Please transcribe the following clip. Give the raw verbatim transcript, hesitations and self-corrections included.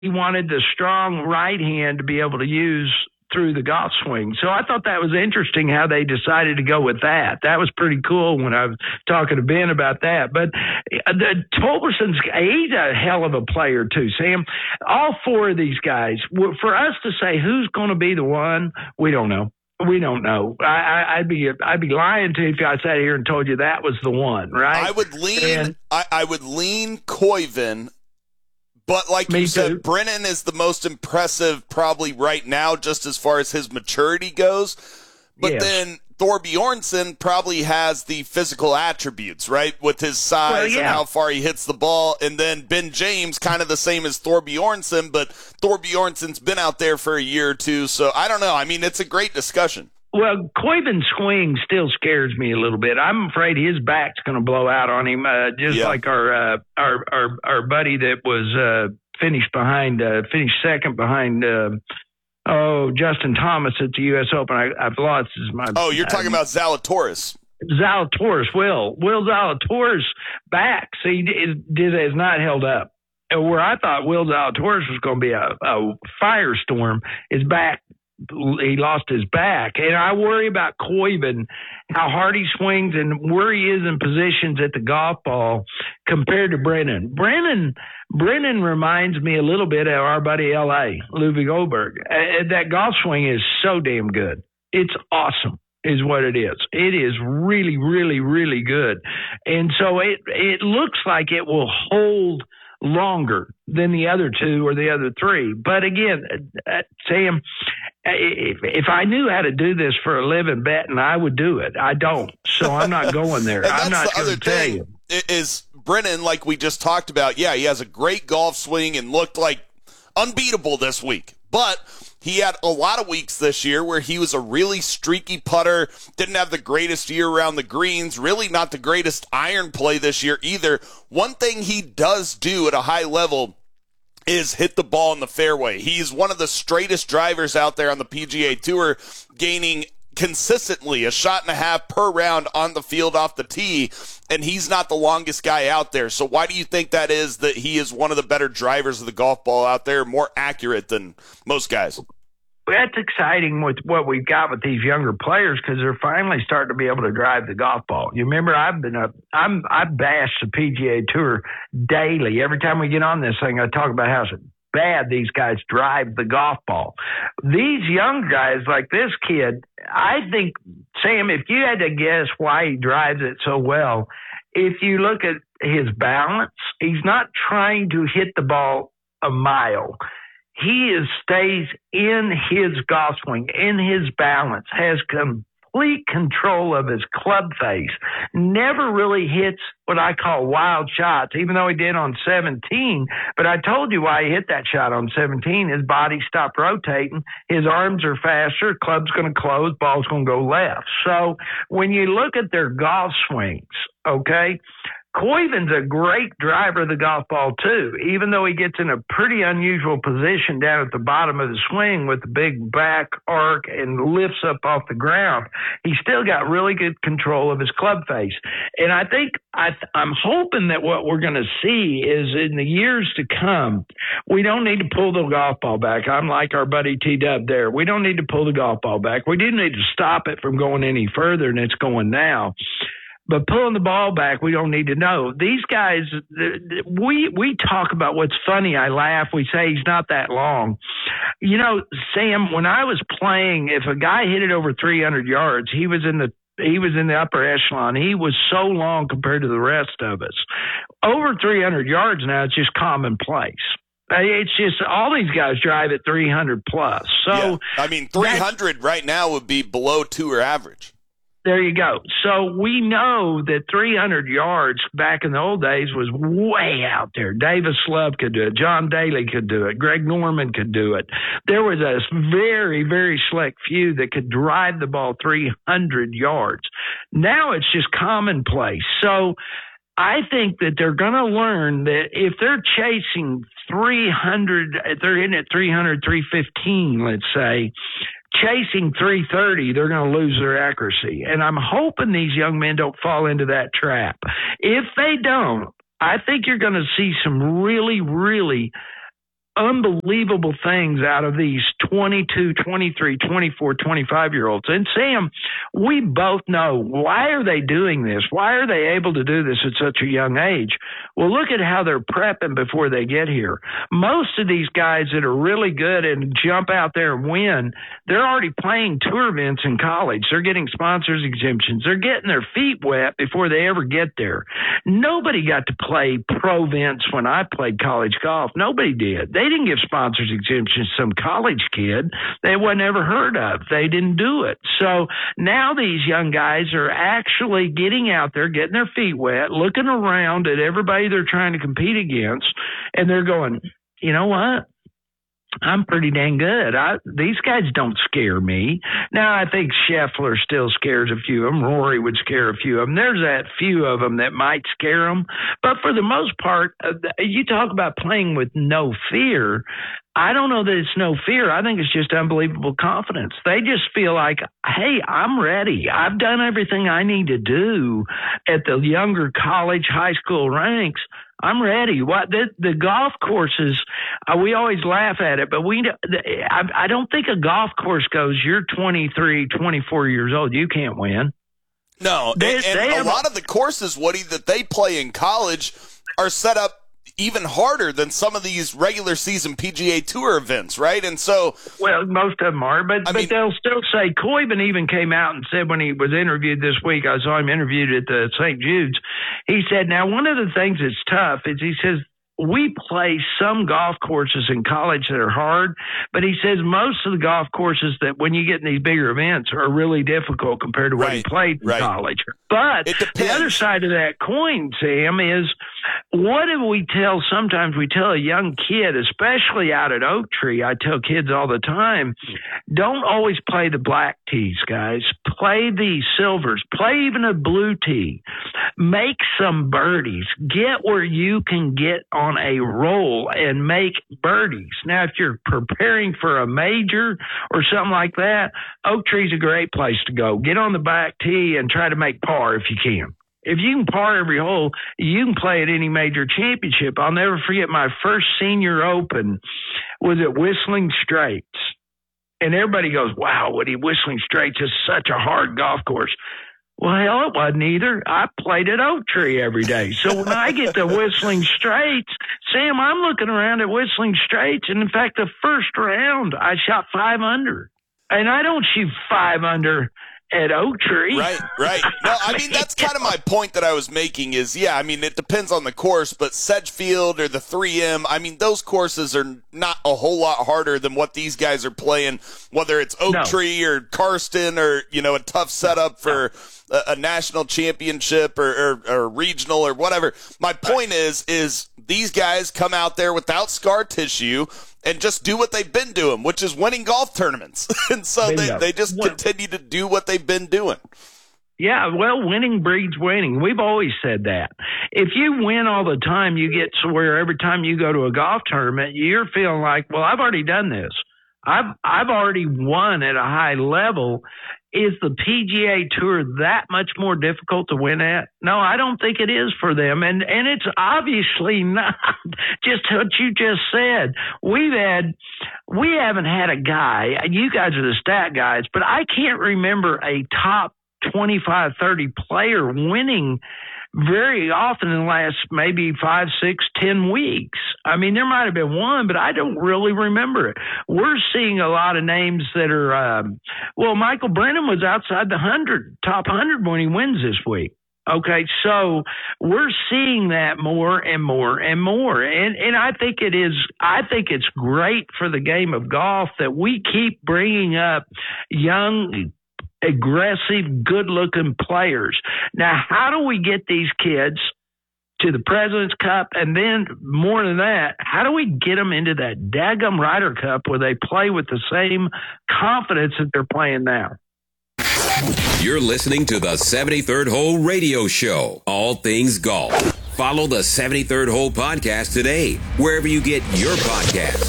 he wanted the strong right hand to be able to use through the golf swing. So I thought that was interesting how they decided to go with that. That was pretty cool when I was talking to Ben about that. But the Culberson's, he's a hell of a player too, Sam. All four of these guys, for us to say who's going to be the one, we don't know. We don't know. I, I, I'd be I'd be lying to you if I sat here and told you that was the one, right? I would lean and, I, I would lean Koiven. But like you said, too. Brennan is the most impressive probably right now just as far as his maturity goes. But yes. then Thorbjornsen probably has the physical attributes, right, with his size well, yeah. and how far he hits the ball. And then Ben James, kind of the same as Thorbjornsen, but Thorbjornsen's been out there for a year or two. So I don't know. I mean, it's a great discussion. Well, Koiven's swing still scares me a little bit. I'm afraid his back's going to blow out on him, uh, just yeah. like our, uh, our our our buddy that was uh, finished behind, uh, finished second behind, uh, oh Justin Thomas at the U S Open. I, I've lost his mind. Oh, you're talking um, about Zalatoris. Zalatoris, Will Will Zalatoris back. See, did has not held up. Where I thought Will Zalatoris was going to be a, a firestorm, his back. He lost his back. And I worry about Koiven, how hard he swings and where he is in positions at the golf ball compared to Brennan. Brennan Brennan reminds me a little bit of our buddy L A, Ludwig Oberg. Uh, that golf swing is so damn good. It's awesome is what it is. It is really, really, really good. And so it it looks like it will hold longer than the other two or the other three. But again, uh, Sam, if, if I knew how to do this for a living betting, I would do it. I don't. So I'm not going there. I'm not going to tell you. Is Brennan, like we just talked about, yeah, he has a great golf swing and looked like unbeatable this week. But he had a lot of weeks this year where he was a really streaky putter, didn't have the greatest year around the greens, really not the greatest iron play this year either. One thing he does do at a high level is hit the ball in the fairway. He's one of the straightest drivers out there on the P G A Tour, gaining consistently a shot and a half per round on the field off the tee, and he's not the longest guy out there. So why do you think that is, that he is one of the better drivers of the golf ball out there, more accurate than most guys? That's exciting with what we've got with these younger players because they're finally starting to be able to drive the golf ball. You remember, I've been a, I'm, I bash the P G A Tour daily. Every time we get on this thing, I talk about how bad these guys drive the golf ball. These young guys like this kid, I think, Sam, if you had to guess why he drives it so well, if you look at his balance, he's not trying to hit the ball a mile. He is stays in his golf swing, in his balance, has complete control of his club face, never really hits what I call wild shots, even though he did on seventeen. But I told you why he hit that shot on seventeen. His body stopped rotating. His arms are faster. Club's going to close. Ball's going to go left. So when you look at their golf swings, okay, Koiven's a great driver of the golf ball, too, even though he gets in a pretty unusual position down at the bottom of the swing with the big back arc and lifts up off the ground. He's still got really good control of his club face. And I think I, I'm hoping that what we're going to see is in the years to come, we don't need to pull the golf ball back. I'm like our buddy T-Dub there. We don't need to pull the golf ball back. We didn't need to stop it from going any further than it's going now. But pulling the ball back, we don't need to know. These guys, we we talk about what's funny. I laugh. We say he's not that long. You know, Sam, when I was playing, if a guy hit it over three hundred yards, he was in the he was in the upper echelon. He was so long compared to the rest of us. Over three hundred yards now, it's just commonplace. It's just all these guys drive at three hundred plus. So yeah. I mean, three hundred right now would be below tour average. There you go. So we know that three hundred yards back in the old days was way out there. Davis Love could do it. John Daly could do it. Greg Norman could do it. There was a very, very select few that could drive the ball three hundred yards. Now it's just commonplace. So I think that they're going to learn that if they're chasing three hundred, if they're hitting at three hundred, three fifteen, let's say, chasing three thirty, they're going to lose their accuracy. And I'm hoping these young men don't fall into that trap. If they don't, I think you're going to see some really, really unbelievable things out of these twenty-two, twenty-three, twenty-four, twenty-five-year-olds. And, Sam, we both know, why are they doing this? Why are they able to do this at such a young age? Well, look at how they're prepping before they get here. Most of these guys that are really good and jump out there and win, they're already playing tour events in college. They're getting sponsors exemptions. They're getting their feet wet before they ever get there. Nobody got to play pro events when I played college golf. Nobody did. They didn't give sponsors exemptions to some college kid they wasn't ever heard of. They didn't do it. So now these young guys are actually getting out there, getting their feet wet, looking around at everybody they're trying to compete against, and they're going, you know what? I'm pretty dang good. I, these guys don't scare me. Now, I think Scheffler still scares a few of them. Rory would scare a few of them. There's that few of them that might scare them. But for the most part, uh, you talk about playing with no fear. I don't know that it's no fear. I think it's just unbelievable confidence. They just feel like, hey, I'm ready. I've done everything I need to do at the younger college, high school ranks. I'm ready. What the, the golf courses, uh, we always laugh at it, but we I, I don't think a golf course goes, you're twenty-three, twenty-four years old, you can't win. No, they, and, and they a have, lot of the courses, Woody, that they play in college are set up even harder than some of these regular season P G A Tour events, right? And so, well, most of them are, but I but mean, they'll still say, Coyban even came out and said when he was interviewed this week, I saw him interviewed at the Saint Jude's, he said, now one of the things that's tough is he says, we play some golf courses in college that are hard, but he says most of the golf courses that when you get in these bigger events are really difficult compared to what right, he played in right. college. But the other side of that coin, Sam, is what do we tell, sometimes we tell a young kid, especially out at Oak Tree, I tell kids all the time, don't always play the black tees, guys. Play the silvers. Play even a blue tee. Make some birdies. Get where you can get on a roll and make birdies. Now, if you're preparing for a major or something like that, Oak Tree's a great place to go. Get on the back tee and try to make par if you can. If you can par every hole, you can play at any major championship. I'll never forget my first senior open was at Whistling Straits. And everybody goes, wow, Woody, Whistling Straits is such a hard golf course. Well, hell, it wasn't either. I played at Oak Tree every day. So when I get to Whistling Straits, Sam, I'm looking around at Whistling Straits. And in fact, the first round, I shot five under. And I don't shoot five under at Oak Tree. Right, right. No, I mean, that's kind of my point that I was making is, yeah, I mean, it depends on the course, but Sedgefield or the three M, I mean, those courses are not a whole lot harder than what these guys are playing, whether it's Oak no. Tree or Karsten or, you know, a tough setup for a, a national championship or, or, or regional or whatever. My point is, is these guys come out there without scar tissue and just do what they've been doing, which is winning golf tournaments. And so they, they just well, continue to do what they've been doing. Yeah, well, winning breeds winning. We've always said that. If you win all the time, you get to where every time you go to a golf tournament, you're feeling like, well, I've already done this. I've I've already won at a high level. Is the P G A Tour that much more difficult to win at? No, I don't think it is for them. And and it's obviously not just what you just said. We've had, we haven't had a guy, you guys are the stat guys, but I can't remember a top twenty-five, thirty player winning very often in the last maybe five, six, ten weeks. I mean, there might have been one, but I don't really remember it. We're seeing a lot of names that are, um, well, Michael Brennan was outside the hundred, top hundred when he wins this week. Okay, so we're seeing that more and more and more. And and I think it is, I think it's great for the game of golf that we keep bringing up young, aggressive, good-looking players. Now, how do we get these kids to the President's Cup? And then, more than that, how do we get them into that daggum Ryder Cup where they play with the same confidence that they're playing now? You're listening to the seventy-third Hole Radio Show, all things golf. Follow the seventy-third Hole podcast today, wherever you get your podcasts.